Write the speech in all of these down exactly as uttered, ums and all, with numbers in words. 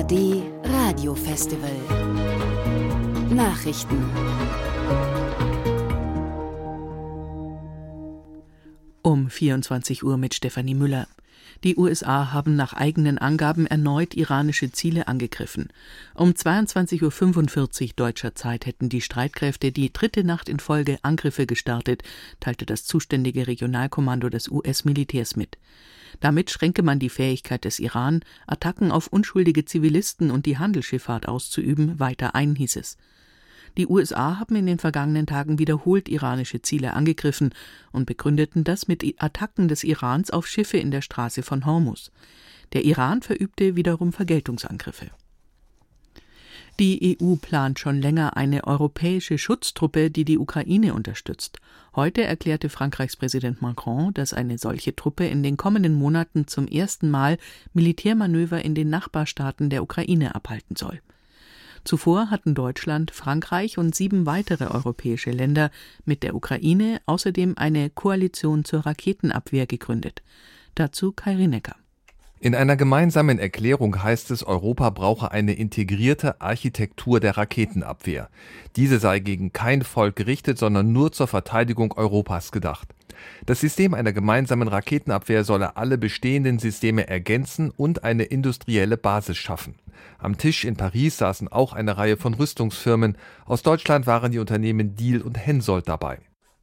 D Radio Festival. Nachrichten. Um vierundzwanzig Uhr mit Stefanie Müller. Die U S A haben nach eigenen Angaben erneut iranische Ziele angegriffen. Um zweiundzwanzig Uhr fünfundvierzig deutscher Zeit hätten die Streitkräfte die dritte Nacht in Folge Angriffe gestartet, teilte das zuständige Regionalkommando des U S-Militärs mit. Damit schränke man die Fähigkeit des Iran, Attacken auf unschuldige Zivilisten und die Handelsschifffahrt auszuüben, weiter ein, hieß es. Die U S A haben in den vergangenen Tagen wiederholt iranische Ziele angegriffen und begründeten das mit Attacken des Irans auf Schiffe in der Straße von Hormuz. Der Iran verübte wiederum Vergeltungsangriffe. Die E U plant schon länger eine europäische Schutztruppe, die die Ukraine unterstützt. Heute erklärte Frankreichs Präsident Macron, dass eine solche Truppe in den kommenden Monaten zum ersten Mal Militärmanöver in den Nachbarstaaten der Ukraine abhalten soll. Zuvor hatten Deutschland, Frankreich und sieben weitere europäische Länder mit der Ukraine außerdem eine Koalition zur Raketenabwehr gegründet. Dazu Kai Rinecker. In einer gemeinsamen Erklärung heißt es, Europa brauche eine integrierte Architektur der Raketenabwehr. Diese sei gegen kein Volk gerichtet, sondern nur zur Verteidigung Europas gedacht. Das System einer gemeinsamen Raketenabwehr solle alle bestehenden Systeme ergänzen und eine industrielle Basis schaffen. Am Tisch in Paris saßen auch eine Reihe von Rüstungsfirmen. Aus Deutschland waren die Unternehmen Diehl und Hensoldt dabei.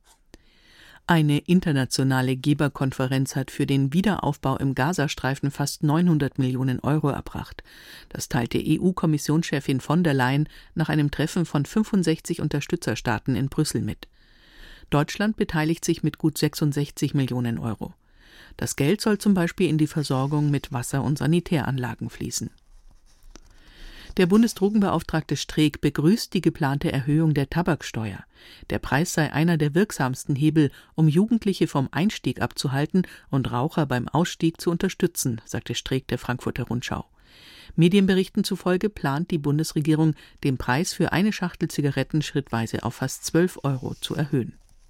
Eine internationale Geberkonferenz hat für den Wiederaufbau im Gazastreifen fast neunhundert Millionen Euro erbracht. Das teilte E U-Kommissionschefin von der Leyen nach einem Treffen von fünfundsechzig Unterstützerstaaten in Brüssel mit. Deutschland beteiligt sich mit gut sechsundsechzig Millionen Euro. Das Geld soll zum Beispiel in die Versorgung mit Wasser- und Sanitäranlagen fließen. Der Bundesdrogenbeauftragte Streeck begrüßt die geplante Erhöhung der Tabaksteuer. Der Preis sei einer der wirksamsten Hebel, um Jugendliche vom Einstieg abzuhalten und Raucher beim Ausstieg zu unterstützen, sagte Streeck der Frankfurter Rundschau. Medienberichten zufolge plant die Bundesregierung, den Preis für eine Schachtel Zigaretten schrittweise auf fast zwölf Euro zu erhöhen.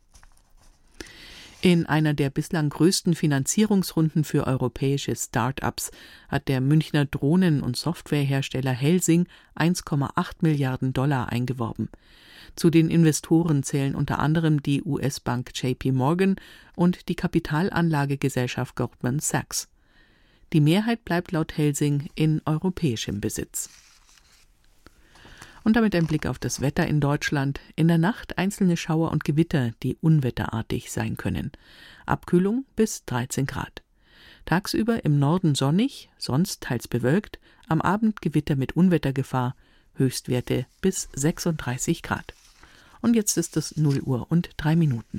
In einer der bislang größten Finanzierungsrunden für europäische Start-ups hat der Münchner Drohnen- und Softwarehersteller Helsing eins Komma acht Milliarden Dollar eingeworben. Zu den Investoren zählen unter anderem die U S-Bank J P Morgan und die Kapitalanlagegesellschaft Goldman Sachs. Die Mehrheit bleibt laut Helsing in europäischem Besitz. Und damit ein Blick auf das Wetter in Deutschland. In der Nacht einzelne Schauer und Gewitter, die unwetterartig sein können. Abkühlung bis dreizehn Grad. Tagsüber im Norden sonnig, sonst teils bewölkt, am Abend Gewitter mit Unwettergefahr, Höchstwerte bis sechsunddreißig Grad. Und jetzt ist es null Uhr und drei Minuten.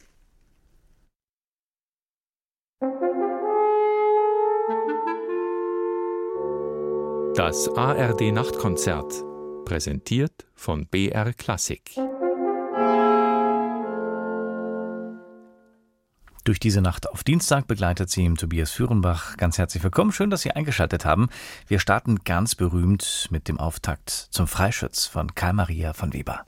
Das A R D-Nachtkonzert, präsentiert von B R Klassik. Durch diese Nacht auf Dienstag begleitet sie Tobias Führenbach. Ganz herzlich willkommen, schön, dass Sie eingeschaltet haben. Wir starten ganz berühmt mit dem Auftakt zum Freischütz von Karl Maria von Weber.